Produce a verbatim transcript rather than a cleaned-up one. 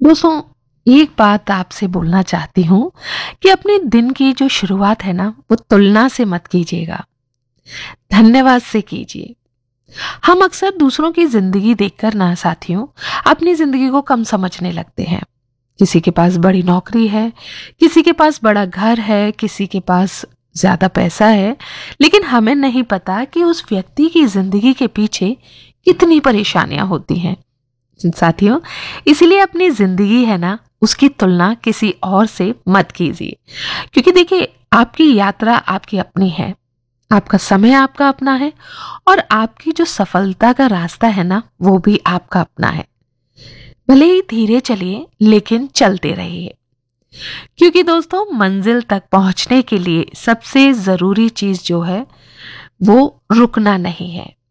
दोस्तों, एक बात आपसे बोलना चाहती हूँ कि अपने दिन की जो शुरुआत है ना, वो तुलना से मत कीजिएगा, धन्यवाद से कीजिए। हम अक्सर दूसरों की जिंदगी देखकर ना साथियों, अपनी जिंदगी को कम समझने लगते हैं। किसी के पास बड़ी नौकरी है, किसी के पास बड़ा घर है, किसी के पास ज्यादा पैसा है, लेकिन हमें नहीं पता कि उस व्यक्ति की जिंदगी के पीछे कितनी परेशानियां होती हैं। साथियों, इसीलिए अपनी जिंदगी है ना, उसकी तुलना किसी और से मत कीजिए, क्योंकि देखिए, आपकी यात्रा आपकी अपनी है, आपका समय आपका अपना है, और आपकी जो सफलता का रास्ता है ना, वो भी आपका अपना है। भले ही धीरे चलिए, लेकिन चलते रहिए, क्योंकि दोस्तों, मंजिल तक पहुंचने के लिए सबसे जरूरी चीज जो है वो रुकना नहीं है।